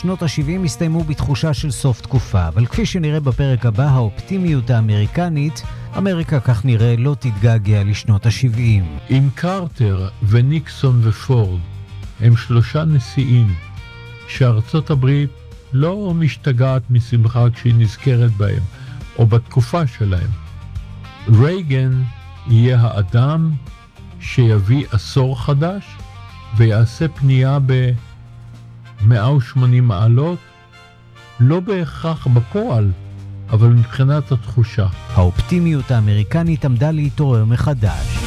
שנות ה-70 הסתיימו בתחושה של סוף תקופה, אבל כפי שנראה בפרק הבא, האופטימיות האמריקנית, אמריקה כך נראה לא תתגעגע לשנות ה-70. עם קרטר וניקסון ופורד הם 3 נשיאים שארצות הברית לא משתגעת משמחה כשהיא נזכרת בהם או בתקופה שלהם. רייגן יהיה האדם שיביא עשור חדש ויעשה פנייה ב-180 מעלות, לא בהכרח בפועל, אבל מבחינת התחושה. האופטימיות האמריקנית עמדה להתעורר מחדש.